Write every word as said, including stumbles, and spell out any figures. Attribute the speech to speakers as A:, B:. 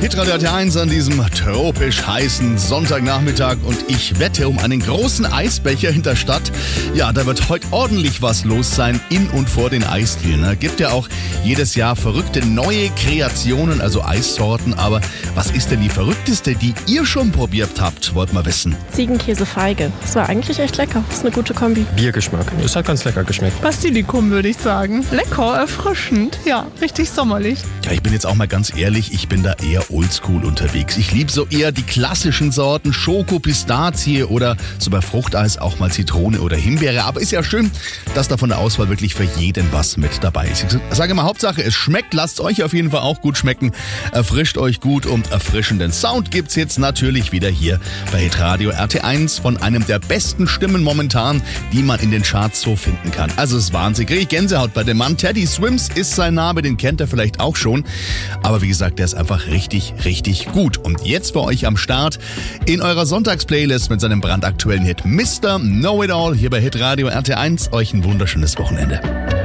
A: Hitradio R T eins an diesem tropisch heißen Sonntagnachmittag und ich wette um einen großen Eisbecher in der Stadt. Ja, da wird heute ordentlich was los sein in und vor den Eisdielen. Ne? Gibt ja auch jedes Jahr verrückte neue Kreationen, also Eissorten. Aber was ist denn die verrückteste, die ihr schon probiert habt? Wollt mal wissen.
B: Ziegenkäse-Feige. Das war eigentlich echt lecker. Das ist eine gute Kombi.
C: Biergeschmack. Es hat ganz lecker geschmeckt.
D: Basilikum würde ich sagen. Lecker, erfrischend. Ja, richtig sommerlich.
A: Ja, ich bin jetzt auch mal ganz ehrlich, ich bin da eher oldschool unterwegs. Ich liebe so eher die klassischen Sorten, Schoko, Pistazie oder so bei Fruchteis auch mal Zitrone oder Himbeere. Aber ist ja schön, dass da von der Auswahl wirklich für jeden was mit dabei ist. Ich sage mal, Hauptsache es schmeckt, lasst es euch auf jeden Fall auch gut schmecken. Erfrischt euch gut und erfrischenden Sound gibt's jetzt natürlich wieder hier bei Hitradio R T eins von einem der besten Stimmen momentan, die man in den Charts so finden kann. Also es ist Wahnsinn. Kriege ich Gänsehaut bei dem Mann. Teddy Swims ist sein Name, den kennt ihr vielleicht auch schon. Aber wie gesagt, der ist einfach richtig, richtig gut. Und jetzt für euch am Start in eurer Sonntagsplaylist mit seinem brandaktuellen Hit Mister Know-It-All hier bei Hitradio R T eins. Euch ein wunderschönes Wochenende.